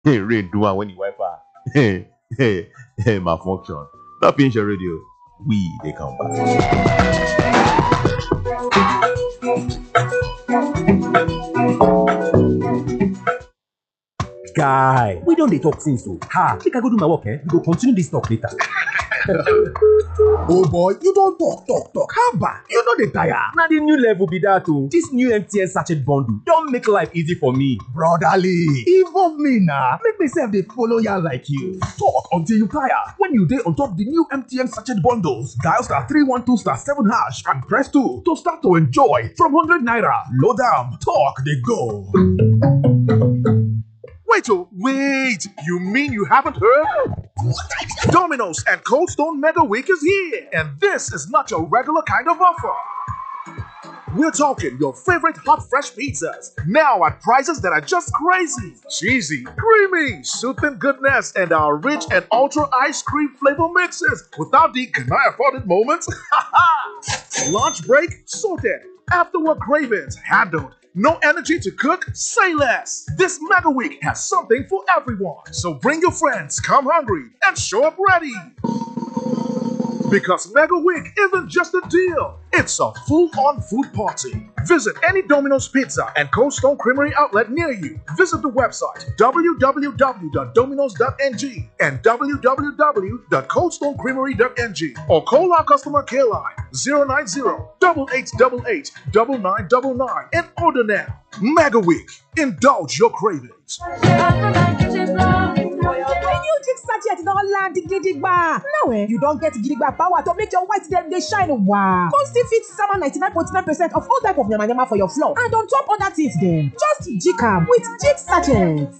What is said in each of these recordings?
Rain do one when you wiper. Malfunction. Not finish your radio. They come back. Guy, we don't dey talk since o. Make I go do my work, we go continue this talk later. Oh boy, you don talk. Haba, you no dey tire. Na the new level be that o. This new MTN sachet bundle don make life easy for me. Brotherly, involve me na. Make me sef dey follow ya like you. Talk until you tire. When you dey on top the new MTN sachet bundles, dial *312*7# and press 2 to start to enjoy from 100 naira. Load am, talk dey go. Wait! You mean you haven't heard? Domino's and Cold Stone Mega Week is here, and this is not your regular kind of offer. We're talking your favorite hot, fresh pizzas, now at prices that are just crazy. Cheesy, creamy, soothing goodness, and our rich and ultra ice cream flavor mixes without the "can I afford it" moments. Lunch break sorted. After work cravings handled. No energy to cook? Say less. This Mega Week has something for everyone. So bring your friends, come hungry, and show up ready. Because Mega Week isn't just a deal, it's a full-on food party. Visit any Domino's Pizza and Cold Stone Creamery outlet near you. Visit the website www.dominos.ng and www.coldstonecreamery.ng or call our customer care line 090-8888-9999 and order now. Mega Week. Indulge your cravings. New Jig sachet don land gidigba. Now you don get gidigba power to make your white dem dey shine wow. Come still fit sama 99.9% of all type of yamayama for your floor and on top other things dem. Just jig am with Jig sachet.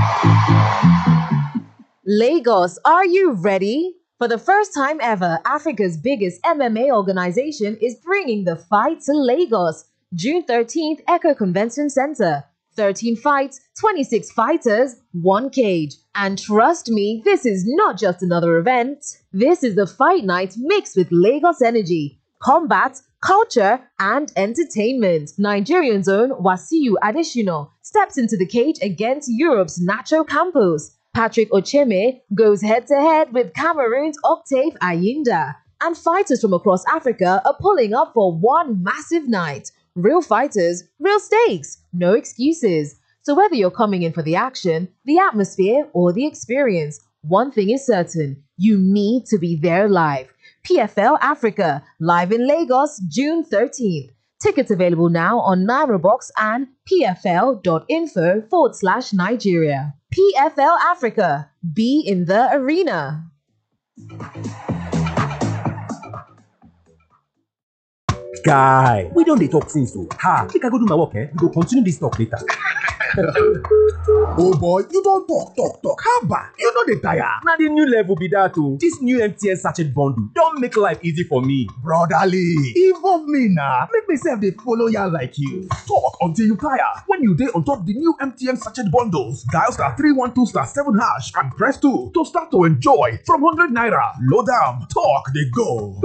Lagos, are you ready? For the first time ever, Africa's biggest MMA organization is bringing the fight to Lagos. June 13th, Echo Convention Center. 13 fights, 26 fighters, 1 cage. And trust me, this is not just another event. This is the fight night mixed with Lagos energy, combat, culture, and entertainment. Nigerian's own Wasiu Adeshino steps into the cage against Europe's Nacho Campos. Patrick Ocheme goes head-to-head with Cameroon's Octave Ayinda. And fighters from across Africa are pulling up for one massive night. Real fighters, real stakes, no excuses. So whether you're coming in for the action, the atmosphere, or the experience, one thing is certain, you need to be there live. PFL Africa, live in Lagos, June 13th. Tickets available now on NairoBox and pfl.info/Nigeria. PFL Africa, be in the arena. Guy, we don dey talk since o. Make I go do my work, we go continue this talk later. Oh boy, you don talk. Haba, you no dey tire. Na the new level be that o. This new MTN sachet bundle don make life easy for me. Brotherly, involve me na. Make me sef dey follow ya like you. Talk until you tire. When you dey on top the new MTN sachet bundles, dial *312*7# and press 2 to start to enjoy from 100 naira. Load am, talk dey go.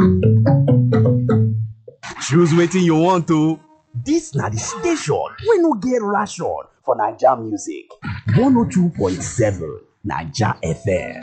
Choose wetin you want to. This na the station wey no get ration for Naija music. 102.7 Naija FM.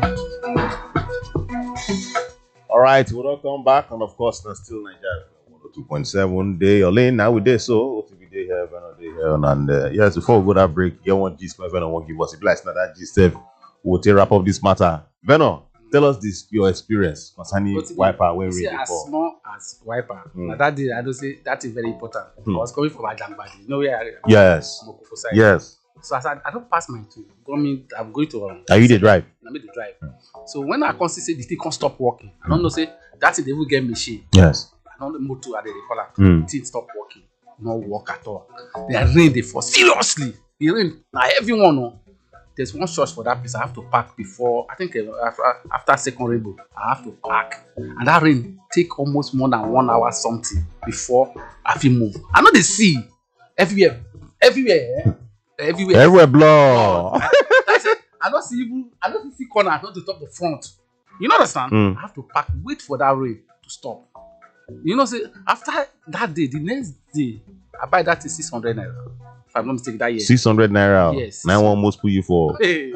All right, we don't come back, and of course, that's still Nigeria. 102.7 day. Olin, now we there, so what we day here, Venom day here, and yes, before we go that break, you want gist, Venom won't give us a blast. Now that gist, we'll wrap up this matter. Venom, tell us this your experience concerning wiper when we as small as wiper. Now that day, I don't say that is very important. I was coming from Ajangbadi. You know where I am? Yes. Yes. So as I don't pass my two. I'm going to. Are you the drive? I made the drive. So when I constantly say the thing can't stop working, I don't know say that's it. They will get machine. Yes. I don't know motor at the color. The thing stop working. No work at all. They are rain. They fall seriously. The rain. Now everyone know. There's one church for that place. I have to park before. I think after second rainbow, I have to park, and that rain take almost more than 1 hour something before I feel move. I know they see everywhere. Everywhere blow. I don't see corner. I don't to top the front. You know understand? I have to park, wait for that rain to stop. You know, say after that day, the next day, I buy that is 600 naira. I'm not mistaken, that year. 600 naira. Yes. 91 almost put you for. Hey.